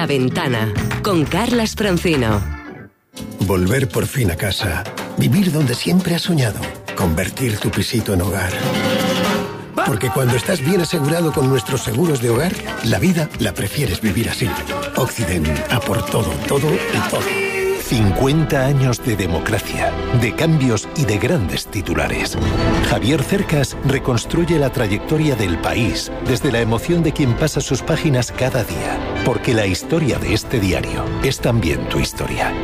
La Ventana, con Carlas Francino. Volver por fin a casa. Vivir donde siempre has soñado. Convertir tu pisito en hogar. Porque cuando estás bien asegurado con nuestros seguros de hogar, la vida la prefieres vivir así. Occident, a por todo, todo y todo. 50 años de democracia, de cambios y de grandes titulares. Javier Cercas reconstruye la trayectoria del país desde la emoción de quien pasa sus páginas cada día. Porque la historia de este diario es también tu historia.